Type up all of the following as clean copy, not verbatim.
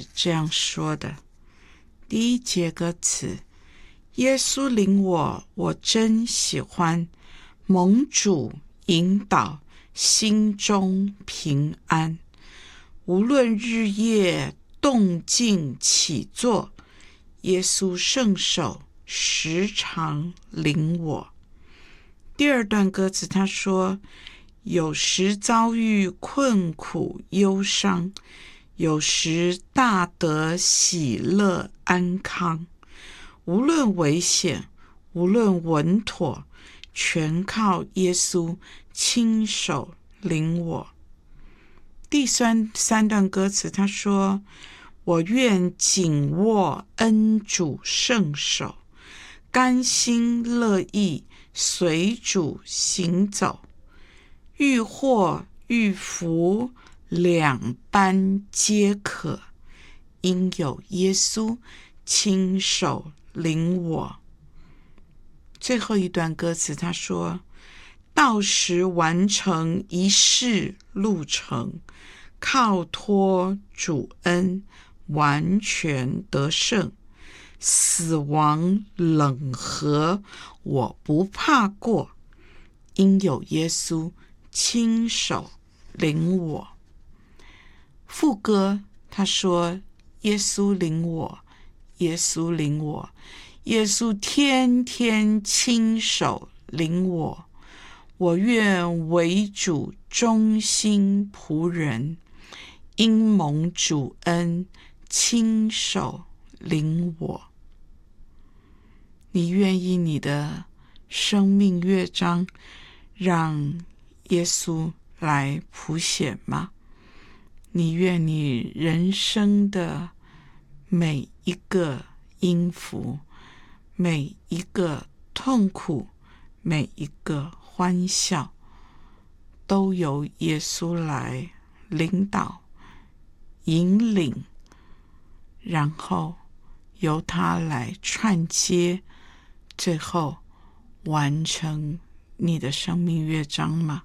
是这样说的。第一节歌词：耶稣领我，我真喜欢，蒙主引导，心中平安。无论日夜动静起坐，耶稣圣手时常领我。第二段歌词他说：有时遭遇困苦忧伤，有时大得喜乐安康。无论危险，无论稳妥，全靠耶稣亲手领我。第三段歌词他说：我愿紧握恩主圣手，甘心乐意随主行走，遇祸遇福两般皆可，因有耶稣亲手领我。最后一段歌词他说：到时完成一世路程，靠托主恩完全得胜，死亡冷河我不怕过，因有耶稣亲手领我。副歌他说：耶稣领我，耶稣领我，耶稣天天亲手领我。我愿为主忠心仆人，因蒙主恩亲手领我。你愿意你的生命乐章让耶稣来谱写吗？你愿你人生的每一个音符，每一个痛苦，每一个欢笑，都由耶稣来领导引领，然后由他来串接，最后完成你的生命乐章吗？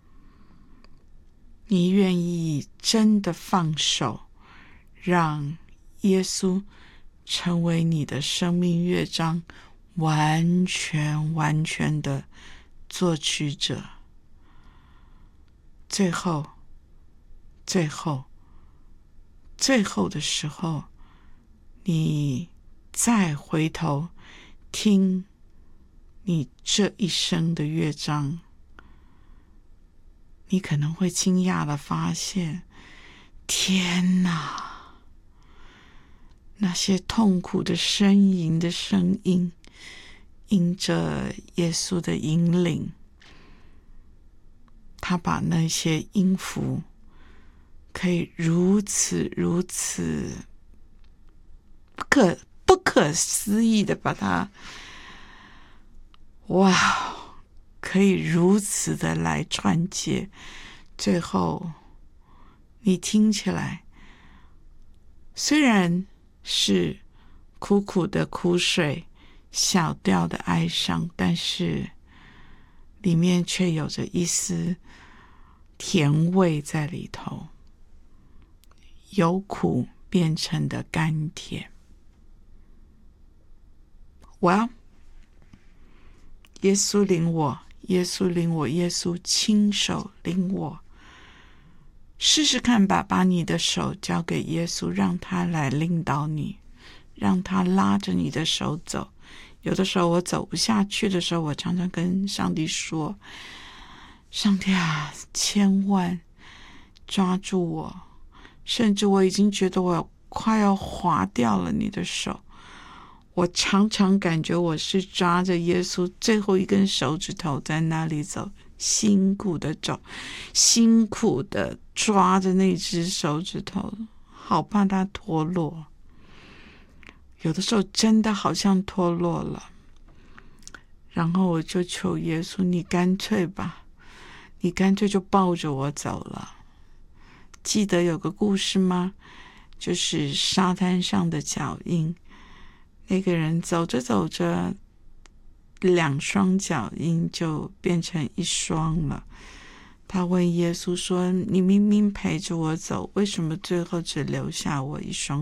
你愿意真的放手，让耶稣成为你的生命乐章完全的作曲者？最后的时候，你再回头听你这一生的乐章，你可能会惊讶地发现，天哪，那些痛苦的呻吟的声音，因着耶稣的引领，他把那些音符可以如此不可思议的把它，可以如此的来串接，最后你听起来虽然是苦苦的苦水，小调的哀伤，但是里面却有着一丝甜味在里头，由苦变成的甘甜。耶稣领我，耶稣领我，耶稣亲手领我。试试看吧，把你的手交给耶稣，让他来领导你，让他拉着你的手走。有的时候我走不下去的时候，我常常跟上帝说：上帝啊，千万抓住我，甚至我已经觉得我快要滑掉了你的手。我常常感觉我是抓着耶稣最后一根手指头在那里走，辛苦的走，辛苦的抓着那只手指头，好怕它脱落。有的时候真的好像脱落了，然后我就求耶稣，你干脆吧，你干脆就抱着我走了。记得有个故事吗？就是沙滩上的脚印，那个人走着走着，两双脚印就变成一双了。他问耶稣说：你明明陪着我走，为什么最后只留下我一双